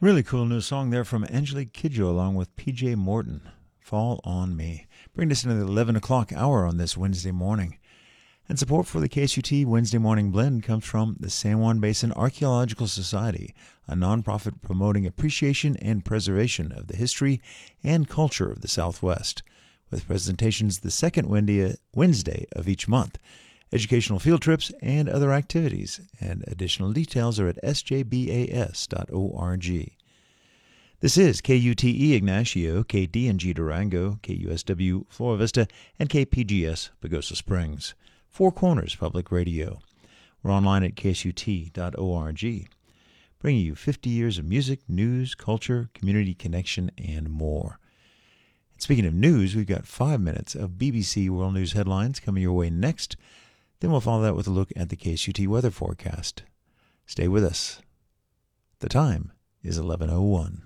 Really cool new song there from Angelique Kidjo along with PJ Morton, Fall on Me. Bring us into the 11 o'clock hour on this Wednesday morning. And support for the KSUT Wednesday Morning Blend comes from the San Juan Basin Archaeological Society, a nonprofit promoting appreciation and preservation of the history and culture of the Southwest, with presentations the second Wednesday of each month, educational field trips, and other activities. And additional details are at sjbas.org. This is KUTE Ignacio, KDNG Durango, KUSW Flora Vista, and KPGS Pagosa Springs. Four Corners Public Radio. We're online at ksut.org, bringing you 50 years of music, news, culture, community connection, and more. And speaking of news, we've got 5 minutes of BBC World News headlines coming your way next. Then we'll follow that with a look at the KSUT weather forecast. Stay with us. The time is 11:01.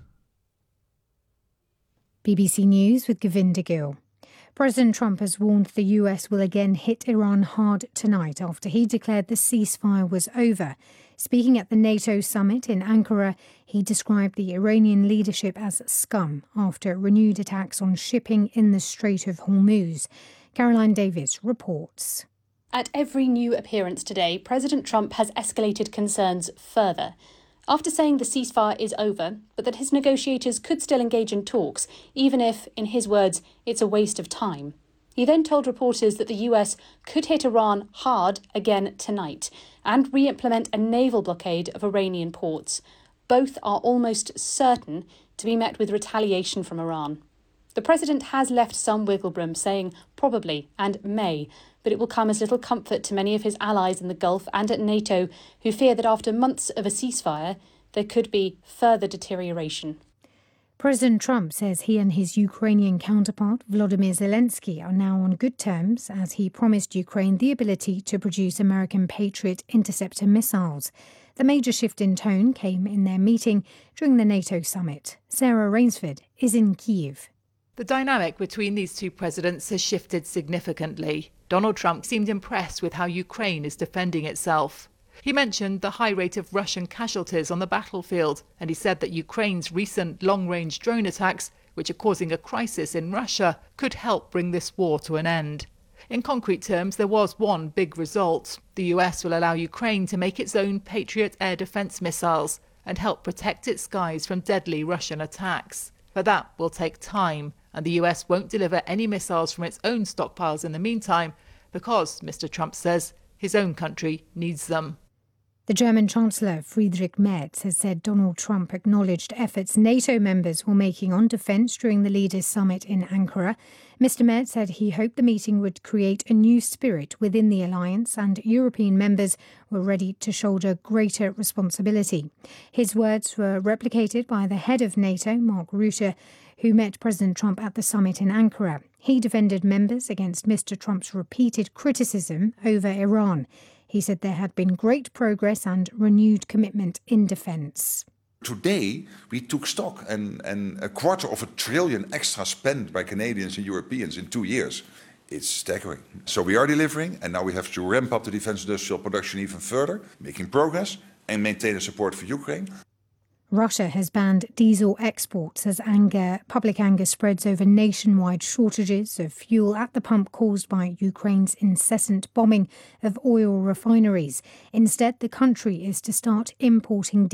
BBC News with Govinda Gill. President Trump has warned the US will again hit Iran hard tonight after he declared the ceasefire was over. Speaking at the NATO summit in Ankara, he described the Iranian leadership as scum after renewed attacks on shipping in the Strait of Hormuz. Caroline Davis reports. At every new appearance today, President Trump has escalated concerns further. After saying the ceasefire is over, but that his negotiators could still engage in talks, even if, in his words, it's a waste of time. He then told reporters that the US could hit Iran hard again tonight and re-implement a naval blockade of Iranian ports. Both are almost certain to be met with retaliation from Iran. The president has left some wiggle room, saying probably and may, but it will come as little comfort to many of his allies in the Gulf and at NATO, who fear that after months of a ceasefire, there could be further deterioration. President Trump says he and his Ukrainian counterpart, Volodymyr Zelensky, are now on good terms as he promised Ukraine the ability to produce American Patriot interceptor missiles. The major shift in tone came in their meeting during the NATO summit. Sarah Rainsford is in Kyiv. The dynamic between these two presidents has shifted significantly. Donald Trump seemed impressed with how Ukraine is defending itself. He mentioned the high rate of Russian casualties on the battlefield, and he said that Ukraine's recent long-range drone attacks, which are causing a crisis in Russia, could help bring this war to an end. In concrete terms, there was one big result. The US will allow Ukraine to make its own Patriot air defense missiles and help protect its skies from deadly Russian attacks. But that will take time, and the US won't deliver any missiles from its own stockpiles in the meantime because, Mr. Trump says, his own country needs them. The German Chancellor Friedrich Merz has said Donald Trump acknowledged efforts NATO members were making on defence during the leaders' summit in Ankara. Mr. Merz said he hoped the meeting would create a new spirit within the alliance and European members were ready to shoulder greater responsibility. His words were replicated by the head of NATO, Mark Rutte, who met President Trump at the summit in Ankara. He defended members against Mr. Trump's repeated criticism over Iran. He said there had been great progress and renewed commitment in defence. Today, we took stock and $250 billion extra spent by Canadians and Europeans in 2 years. It's staggering. So we are delivering, and now we have to ramp up the defence industrial production even further, making progress and maintain the support for Ukraine. Russia has banned diesel exports as public anger spreads over nationwide shortages of fuel at the pump caused by Ukraine's incessant bombing of oil refineries. Instead, the country is to start importing